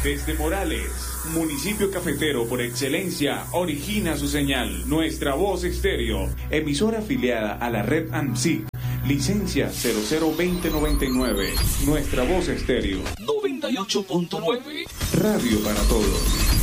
Desde Morales, municipio cafetero por excelencia, origina su señal. Nuestra Voz Estéreo, emisora afiliada a la red ANSIC, licencia 002099. Nuestra Voz Estéreo 98.9. Radio para todos.